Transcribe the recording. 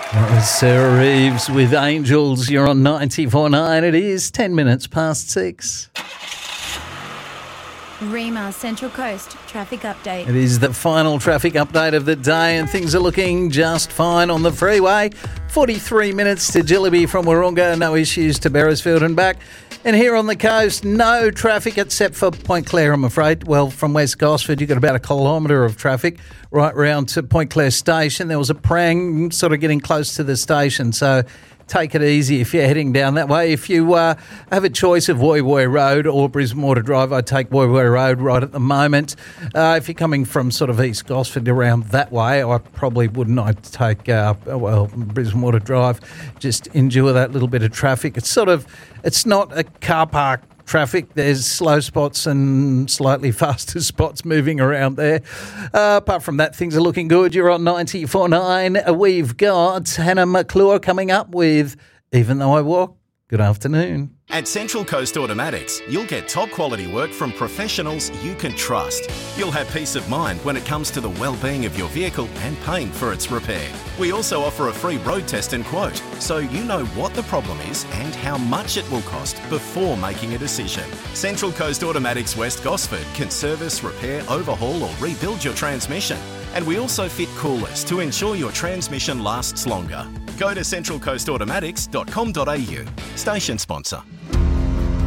That was Sarah Reeves with Angels. You're on 94.9. It is 10 minutes past 6. Rima Central Coast traffic update. It is the final traffic update of the day and things are looking just fine on the freeway. 43 minutes to Jillaby from Wahroonga, no issues to Beresfield and back. And here on the coast, no traffic except for Point Clare, I'm afraid. Well, from West Gosford, you've got about a kilometre of traffic right round to Point Clare Station. There was a prang sort of getting close to the station, so take it easy if you're heading down that way. If you have a choice of Woy Woy Road or Brisbane Water Drive, I'd take Woy Woy Road right at the moment. If you're coming from sort of East Gosford around that way, I probably wouldn't. I'd take, Brisbane Water Drive. Just endure that little bit of traffic. It's not a car park traffic. There's slow spots and slightly faster spots moving around there. Apart from that, things are looking good. You're on 94.9. We've got Hannah McClure coming up with Even Though I Walk. Good afternoon. At Central Coast Automatics, you'll get top quality work from professionals you can trust. You'll have peace of mind when it comes to the well-being of your vehicle and paying for its repair. We also offer a free road test and quote, so you know what the problem is and how much it will cost before making a decision. Central Coast Automatics West Gosford can service, repair, overhaul or rebuild your transmission. And we also fit coolers to ensure your transmission lasts longer. Go to centralcoastautomatics.com.au. Station sponsor.